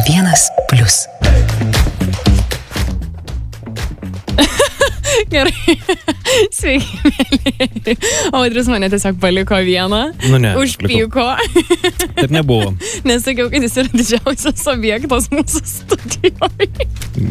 1+. Gerai. Sveiki, mėlyje. Audrius mane tiesiog paliko vieną. Nu ne. Užpyko. Taip nebuvo. Nesakiau, kad jis yra didžiausias objektas mūsų studijoje.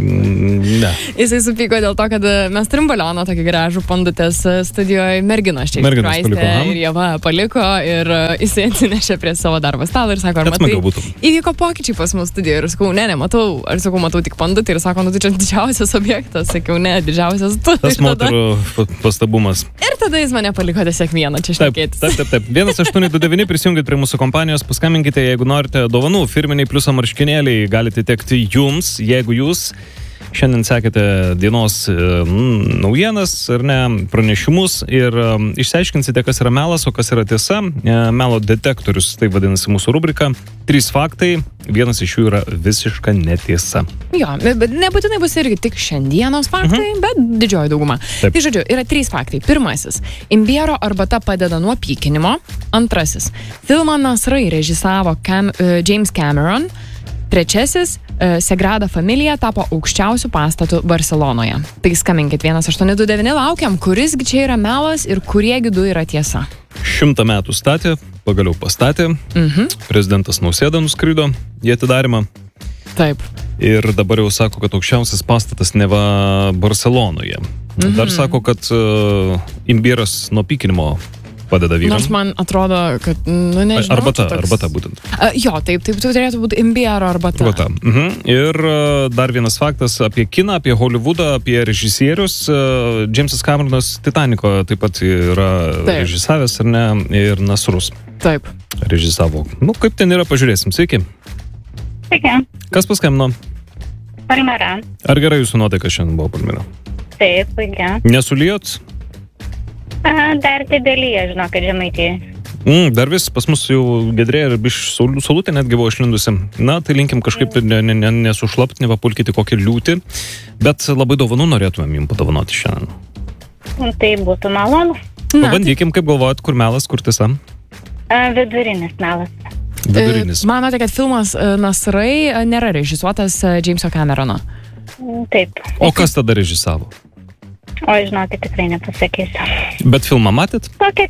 Ne. Jisai supyko dėl to, kad mes turim balioną tokį gražų pandutės studijoje. Merginos čia paliko, ir Ieva paliko ir jisai atsinešė prie savo darbo stalo ir sako, ar matai, įvyko pokyčiai pas mūsų studijoje. Ir sakau, ne, matau. Ar sakau, matau tik pandutį ir sako, nu tai čia didžiausias objektas. Sakiau, ne, didžiausias tu. Tas moterų pastabumas. Ir tada jis mane paliko tiesiog vieną čia šnekėtis. Taip. 1829 prisijungit prie mūsų kompanijos, paskambinkite, jeigu norite dovanų. Firminiai pliuso marškinėliai galite tekti jums, jeigu jūs šiandien sekite dienos naujienas ar ne, pranešimus ir išsiaiškinsite, kas yra melas, o kas yra tiesa. Melo detektorius, tai vadinasi mūsų rubrika. 3 faktai, vienas iš jų yra visiška netiesa. Jo, bet nebūtinai bus irgi tik šiandienos faktai, bet didžioji dauguma. Taip. Tai žodžiu, yra 3 faktai. Pirmasis, imbiero arbata padeda nuo pykinimo. Antrasis, filmą Nasrai režisavo James Cameron. Trečiasis, Sagrada Familia tapo aukščiausių pastatų Barcelonoje. Tai skambinkit 1829, laukiam, kurisgi čia yra melas ir kuriegi du yra tiesa. 100 metų statė, pagaliau pastatė. Prezidentas Nausėda nuskrido į atidarymą. Taip. Ir dabar jau sako, kad aukščiausias pastatas neva Barcelonoje. Dar sako, kad imbieras nuo pykinimo padeda vyrams. Nors man atrodo, kad, nu nežinau. Arbata būtent. Jo, taip, turėtų būti imbiero arbata. Ir dar vienas faktas apie kiną, apie Hollywoodą, apie režisierius. Jamesas Cameronas Titaniko taip pat yra režisavęs, ar ne, ir Nasrus. Taip. Režisavo. Nu, kaip ten yra, pažiūrėsim. Sveiki. Sveiki. Kas paskambino? Palmira. Ar gerai jūsų nuotaika šiandien buvo, Palmira? Taip, puikia. Nesulijot? Dar didelėje, žinokit, Žemaitėje. Dar vis pas mus jau gedrėja ir biš saulutė netgi buvo išlindusi. Na, tai linkim kažkaip nesušlapti, nepapulkyti kokį liūtį, bet labai dovanų norėtumėm jums padovanoti šiandien. Tai būtų malonu. Pabandykim, kaip galvojat, kur melas, kur tiesa? Vidurinis melas. Vidurinis. Manote, kad filmas Nasrai nėra režisuotas Jameso Camerono? Taip. O kas tada režisavo? O, žinokit, tikrai nepasakysiu. Bet filmą matėt? Tokį...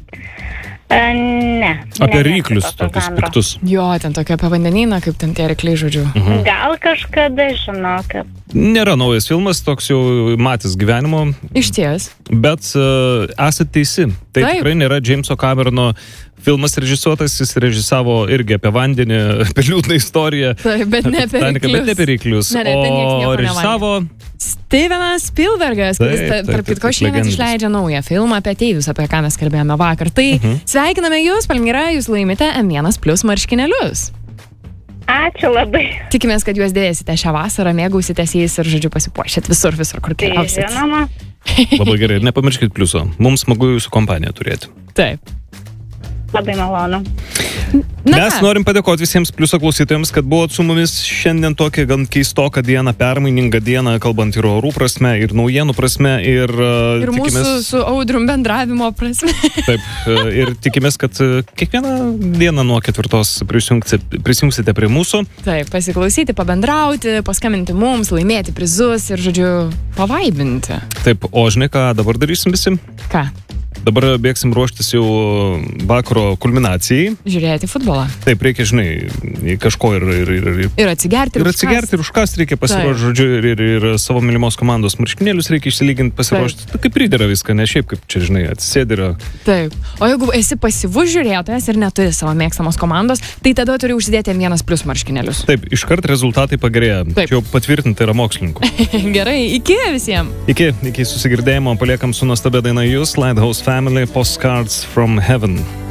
Ne. Apie ryklius tokius piktus. Jo, ten tokia apie vandenyną, kaip ten tie rykliai, žodžiu. Gal kažkada, žinokit. Nėra naujas filmas, toks jau matęs gyvenimo. Išties. Bet esat teisi. Tai tikrai nėra Jameso Camerono filmas režisuotas, jis režisavo irgi apie vandenį, apie liūdną istoriją. Taip, bet ne apie ryklius. Bet ne apie ryklius. O režisavo Stevenas Spielbergas, kuris, tarp kitko, šiemet išleidžia naują filmą apie ateivius, apie ką mes kalbėjome vakar. Tai sveikiname jūs, Palmira, jūs laimite M1+ marškinėlius. Ačiū labai. Tikimės, kad juos dėsite šią vasarą, mėgausitės jais ir, žodžiu, pasipuošit visur, kur keliausit. Tai žinoma. Labai gerai, ir nepamirškit pliuso. Mums smagu jūsų kompaniją turėti. Taip. Labai malonu. Mes norim padėkoti visiems pliuso klausytojams, kad buvot su mumis šiandien tokią gan keistoką dieną, permainingą dieną, kalbant ir orų prasme, ir naujienų prasme, ir tikimės... mūsų su Audrium bendravimo prasme. Taip, ir tikimės, kad kiekvieną dieną nuo 4 prisijungsite prie mūsų. Taip, pasiklausyti, pabendrauti, paskambinti mums, laimėti prizus ir, žodžiu, pavaibinti. Taip, o žinai, ką dabar darysim visi? Ką? Dabar bėgsim ruoštis jau vakaro kulminacijai. Žiūrėti futbolą. Taip, reikia, žinai, kažko ir atsigerti, ir užkasti reikia pasiruošti, žodžiu, ir savo mylimos komandos marškinėlius reikia išsilyginti, pasiruošti. Tai kaip pridera viską, ne šiaip kaip čia, žinai, atsisėdira. Taip. O jeigu esi pasyvus žiūrėtojas ir neturi savo mėgstamos komandos, tai tada turi užsidėti M1+ marškinėlius. Taip, iškart rezultatai pagerėja. Čia jau patvirtinta yra mokslininkų. Gerai, iki visiems. Iki susigirdėjimo, paliekam su nuostabia daina Jūs, Lighthouse Family, Postcards from Heaven.